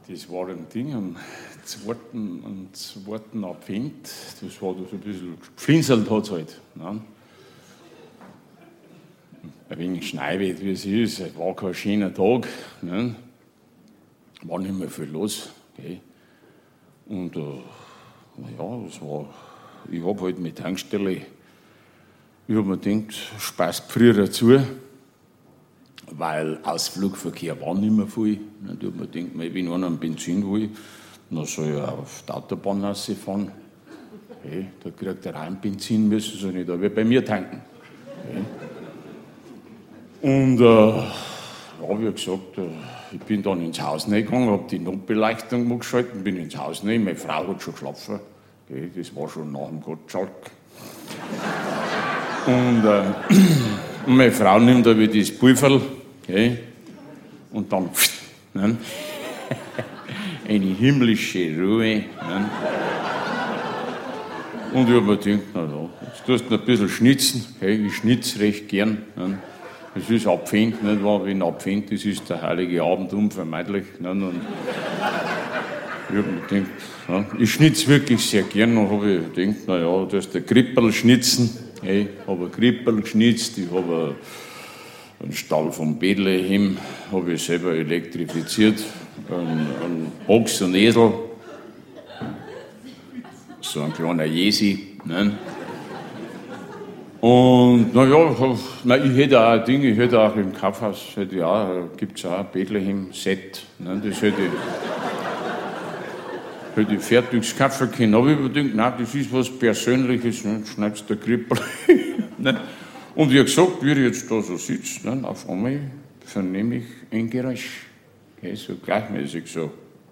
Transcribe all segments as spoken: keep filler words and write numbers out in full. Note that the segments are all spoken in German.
Das war ein Ding am zweiten, am zweiten Advent. Das war da so ein bisschen geflinzelt hat es halt. Ne? Ein wenig Schneewett, wie es ist. Es war kein schöner Tag. Ne? War nicht mehr viel los. Okay? Und äh, naja, das war, ich habe halt mit Tankstelle, ich habe mir gedacht, Spaß früher dazu, weil Ausflugverkehr war nicht mehr viel. Ich habe mir gedacht, wenn einer einen Benzin will, dann soll er auf die Autobahn rausfahren. Okay? Da kriegt er rein Benzin, müssen sie nicht, aber bei mir tanken. Okay? Und äh, ja, wie gesagt, äh, ich bin dann ins Haus reingegangen, habe die Notbeleuchtung mal geschaltet, bin ins Haus rein, meine Frau hat schon geschlafen. Okay, das war schon nach dem Gottschalk. Und, äh, und meine Frau nimmt da wieder das Pulverl, okay, und dann ne, eine himmlische Ruhe. Ne. Und ich habe mir gedacht, na ja, jetzt tust du noch ein bisschen schnitzen. Okay, ich schnitze recht gern. Ne. Das ist Advent, nicht wahr? Wenn Advent ist, ist der heilige Abend unvermeidlich. Ne. Und ich habe mir gedacht, ja, ich schnitze wirklich sehr gern. Und habe ich gedacht, na ja, das ist der Krippel schnitzen. Hey, ich habe ein Krippel geschnitzt, ich habe einen Stall von Bethlehem, habe ich selber elektrifiziert, einen, einen Ochs und Esel, so ein kleiner Jesi. Ne? Und naja, ich hätte auch ein Ding, ich hätte auch im Kaufhaus, gibt es auch ein Bethlehem-Set, ne? Das hätte ich. Hätte ich fertiges Kaffee können, aber ich habe gedacht, nein, das ist was Persönliches, ne? Schneidest der Krippel. Und wie gesagt, wie ich jetzt da so sitze, ne? Auf einmal vernehme ich ein Geräusch. Okay, so gleichmäßig so.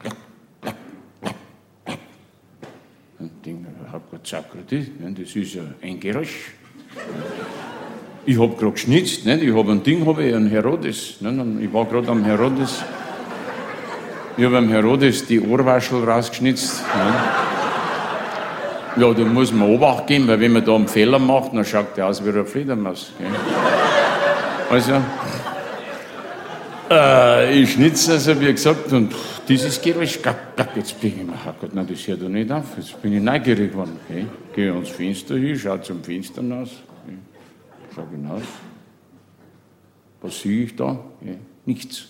Und ich denke, ich habe gerade Sokrates, ne? Das ist ja ein Geräusch. Ich habe gerade geschnitzt, ne? Ich habe ein Ding, habe ich einen Herodes. Ne? Ich war gerade am Herodes. Ich habe am Herodes die Ohrwaschel rausgeschnitzt. Ja, ja, da muss man Obacht geben, weil wenn man da einen Fehler macht, dann schaut der aus wie eine Fledermaus. Gell? Also, äh, ich schnitze, also wie gesagt, und dieses Geräusch, jetzt bin ich mir, oh Gott, nein, das hört doch nicht auf, jetzt bin ich neugierig geworden. Okay? Gehe ans Fenster hin, schaue zum Fenster hinaus, okay? Schau hinaus. Was sehe ich da? Okay? Nichts.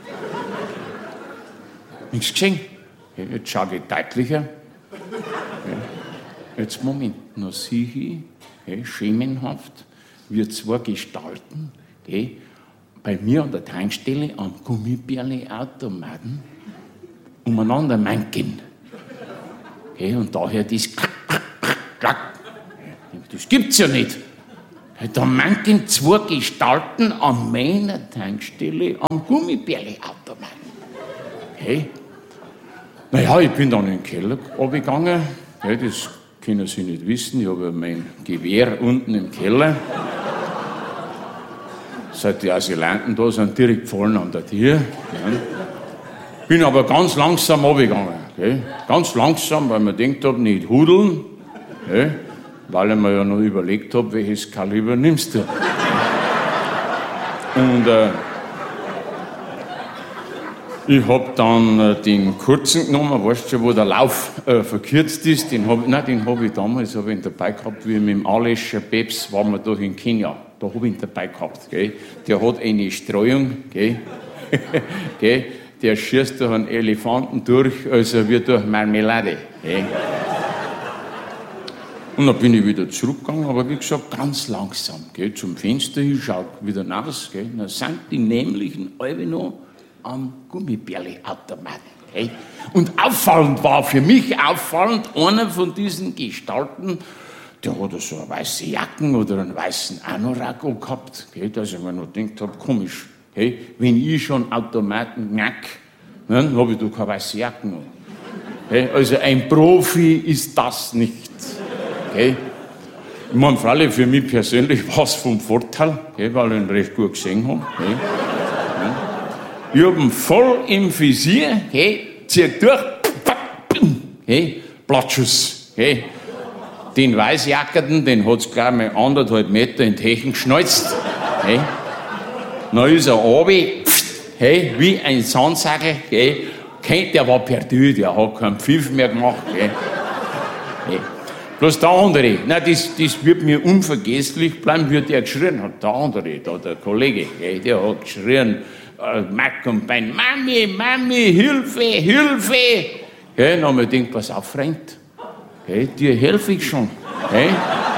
Nichts gesehen. Okay, jetzt schaue ich deutlicher. Okay. Jetzt Moment, noch sehe ich, okay, schemenhaft, wie zwei Gestalten, okay, bei mir an der Tankstelle am Gummibärle-Automaten umeinander manken. Okay, und daher das das gibt's ja nicht. Da manken zwei Gestalten an meiner Tankstelle am Gummibärle-Automaten. Okay. Naja, ich bin dann in den Keller runtergegangen. Ja, das können Sie nicht wissen. Ich habe mein Gewehr unten im Keller. Seit die Asylanten da sind, direkt gefallen an der Tür. Ja. Bin aber ganz langsam runtergegangen. Okay. Ganz langsam, weil man denkt habe, nicht hudeln. Okay. Weil ich mir ja noch überlegt habe, welches Kaliber nimmst du. Und äh, ich habe dann äh, den kurzen genommen, weißt du schon, wo der Lauf äh, verkürzt ist. Den habe hab ich damals hab ich ihn dabei gehabt, wie mit dem Alescher Peps waren wir da in Kenia. Da habe ich ihn dabei gehabt. Gell. Der hat eine Streuung, gell. Gell. Der schießt durch einen Elefanten durch, also wie durch Marmelade. Gell. Und dann bin ich wieder zurückgegangen, aber wie gesagt, ganz langsam. Gell. Zum Fenster hin, schaut wieder raus. Gell. Dann sind die nämlichen alle noch am Gummibärle-Automaten. Okay? Und auffallend war für mich auffallend, einer von diesen Gestalten, der hat so eine weiße Jacken oder einen weißen Anorak gehabt, okay? Dass ich mir noch gedacht habe, komisch, okay? Wenn ich schon Automaten knack, dann habe ich doch keine weiße Jacken. Okay? Also ein Profi ist das nicht. Okay? Ich meine, freilich für mich persönlich war es vom Vorteil, okay? Weil ich ihn recht gut gesehen habe. Okay? Ich habe ihn voll im Visier, hey, zieht durch, hey, Plattschuss, hey. Den Weißjackerten, den hat es gleich mal anderthalb Meter in die Hechen geschnalzt, hey. Dann ist er runter, hey, wie ein Sandsagel, hey, kennt, der war perdu, der hat keinen Pfiff mehr gemacht. Gell. Hey. Bloß der andere, nein, das, das wird mir unvergesslich bleiben, wie der geschrien hat. Der andere, da, der Kollege, gell, der hat geschrien, äh, Mack und Bein, Mami, Mami, Hilfe, Hilfe. Gell, dann haben wir gedacht, pass auf, Freund, gell, dir helfe ich schon. Gell.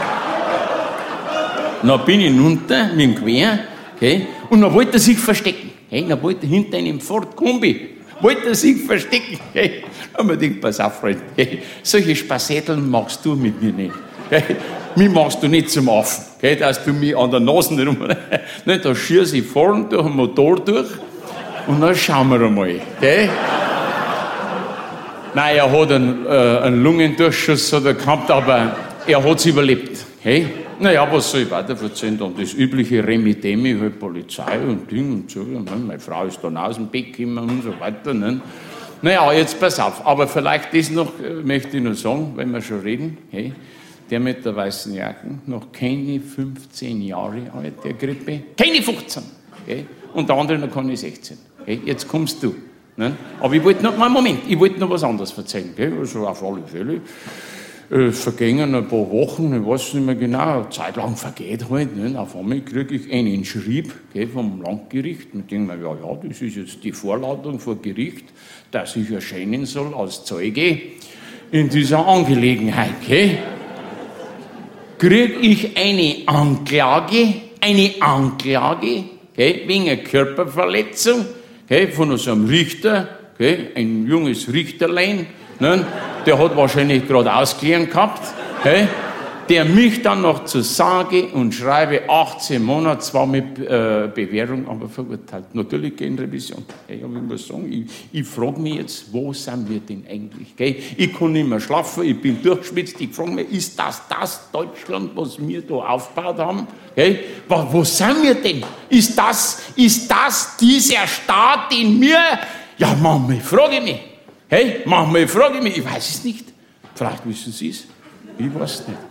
Dann bin ich runter mit dem Gewehr, gell, und dann wollte er sich verstecken. Gell, dann wollte er hinter einem Ford Kombi, wollte er sich verstecken. Gell. Dann haben wir gedacht, pass auf, Freund, gell, solche Spassetteln machst du mit mir nicht. Gell. Mich machst du nicht zum Affen, gell, dass du mich an der Nase rum... Nicht, da schieße ich vorn durch den Motor durch und dann schauen wir einmal. Gell. Nein, er hat einen, äh, einen Lungendurchschuss hat er gehabt, aber er hat es überlebt. Hey? Naja, was soll ich weiter erzählen? Dann das übliche Remi-Demi, halt Polizei und Ding und so. Ne? Meine Frau ist dann aus dem Bett gekommen und so weiter. Ne? Naja, jetzt pass auf. Aber vielleicht das noch, äh, möchte ich noch sagen, wenn wir schon reden. Hey? Der mit der weißen Jacken, noch keine fünfzehn Jahre alt, der Grippe. Keine fünfzehn. Okay? Und der andere noch keine sechzehn. Okay? Jetzt kommst du. Ne? Aber ich wollte noch, mal Moment, ich wollte noch was anderes erzählen. Okay? Also auf alle Fälle. Äh, vergingen ein paar Wochen, ich weiß nicht mehr genau, eine Zeit lang vergeht halt. Ne? Auf einmal kriege ich einen Schrieb, okay, vom Landgericht und denke mir, ja, ja, das ist jetzt die Vorladung vor Gericht, dass ich erscheinen soll als Zeuge in dieser Angelegenheit. Okay? Kriege ich eine Anklage, eine Anklage okay, wegen einer Körperverletzung okay, von so einem Richter, okay, ein junges Richterlein, ne? Der hat wahrscheinlich gerade ausgelernt gehabt, okay, der mich dann noch zu sage und schreibe achtzehn Monate, zwar mit äh, Bewährung, aber verurteilt. Natürlich gegen Revision. Okay, ich muss sagen, ich, ich frage mich jetzt, wo sind wir denn eigentlich? Okay? Ich kann nicht mehr schlafen, ich bin durchgeschwitzt, ich frage mich, ist das das Deutschland, was wir da aufgebaut haben? Okay? Wo, wo sind wir denn? Ist das, ist das dieser Staat, den wir... Ja, Mama, ich frage mich. Hey, Mama, ich frage mich, ich weiß es nicht. Vielleicht wissen Sie es. Ich weiß es nicht.